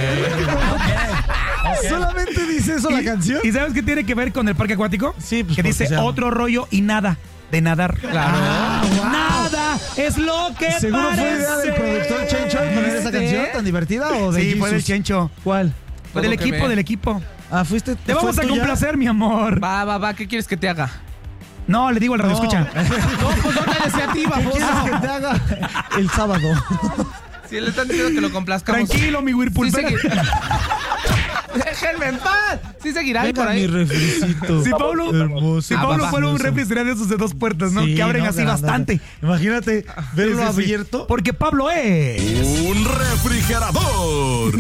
¿Solamente dice eso la canción? ¿Y sabes qué tiene que ver con el parque acuático? Sí, pues que porque dice otro rollo y nada de nadar. Claro. wow. Nada es lo que ¿Seguro parece. fue idea del productor Chencho poner esa canción tan divertida o de Sí, fue del Jesus? Chencho. ¿Cuál? Fue Todo del que equipo, ver. del equipo. Ah, fuiste. Te vamos a ¿fue tuya? complacer, mi amor. Va. ¿Qué quieres que te haga? No, le digo al radio escucha. No, pues otra iniciativa, ¿Qué vos. quieres que te haga el sábado? Si le están diciendo que lo complazcamos. Tranquilo, mi Whirlpool. Sí, espera. Déjenme en paz. Sí seguirá ahí Venga, por mi ahí. refricito. Si Pablo, Hermoso. si Pablo papá. fuera un refri, sería de esos de dos puertas, ¿no? Sí, que abren no, así grandote. bastante. Imagínate verlo Sí, sí, sí. abierto. Porque Pablo es... Un refrigerador.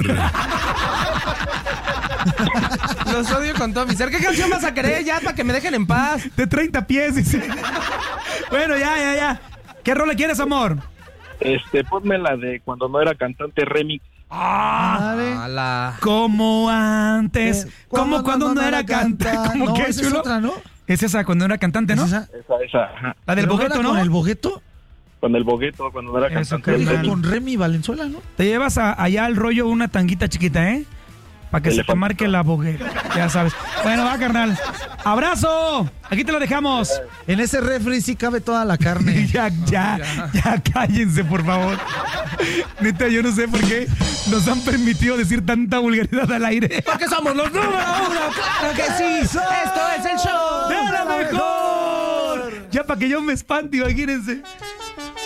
Los odio con todo mi ser. ¿Qué canción vas a querer ya para que me dejen en paz? De 30 pies, dice. Bueno, ya. ¿Qué rola quieres, amor? Ponme la de cuando no era cantante remix. Dale. Ala. Como antes, como cuando no era cantante. ¿Cómo No, que esa es chulo? otra, ¿no? Es esa, cuando no era cantante, ¿no? ¿Es esa? Esa, ajá. La del ¿Pero bogueto, era ¿no? ¿Con el bogueto? Con el Bogueto, cuando no era Eso, cantante. Lo dijo carnal. con Remy Valenzuela, ¿no? Te llevas allá al rollo una tanguita chiquita, ¿eh? Para que se te Elefante. marque la bogueta. Ya sabes. Bueno, va, carnal. ¡Abrazo! Aquí te lo dejamos. En ese refri sí cabe toda la carne. Ya, cállense, por favor. Neta, yo no sé por qué nos han permitido decir tanta vulgaridad al aire. Porque somos los número uno. Claro que sí. Esto es el show. ¡De la mejor! Ya para que yo me espante, imagínense.